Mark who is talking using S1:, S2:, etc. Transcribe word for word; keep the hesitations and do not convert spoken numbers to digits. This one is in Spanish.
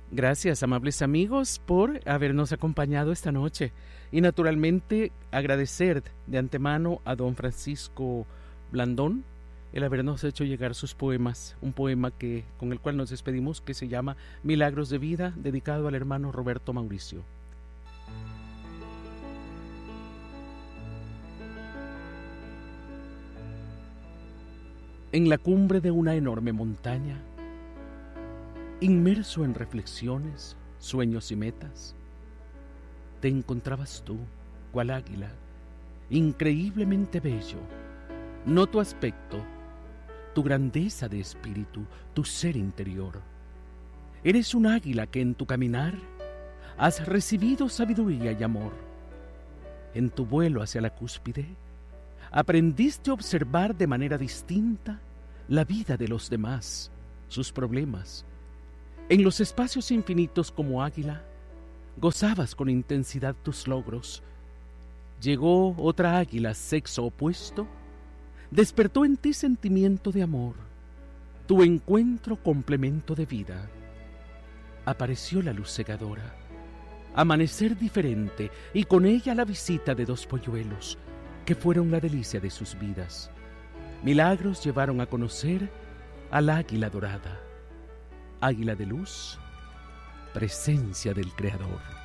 S1: Gracias, amables amigos, por habernos acompañado esta noche. Y naturalmente agradecer de antemano a don Francisco Blandón el habernos hecho llegar sus poemas, un poema que con el cual nos despedimos que se llama Milagros de Vida, dedicado al hermano Roberto Mauricio. En la cumbre de una enorme montaña, inmerso en reflexiones, sueños y metas, te encontrabas tú, cual águila, increíblemente bello, no tu aspecto, tu grandeza de espíritu, tu ser interior. Eres un águila que en tu caminar has recibido sabiduría y amor. En tu vuelo hacia la cúspide, aprendiste a observar de manera distinta la vida de los demás, sus problemas. En los espacios infinitos como águila, gozabas con intensidad tus logros. Llegó otra águila, sexo opuesto, despertó en ti sentimiento de amor, tu encuentro complemento de vida. Apareció la luz cegadora, amanecer diferente, y con ella la visita de dos polluelos, que fueron la delicia de sus vidas. Milagros llevaron a conocer al águila dorada, águila de luz, presencia del Creador.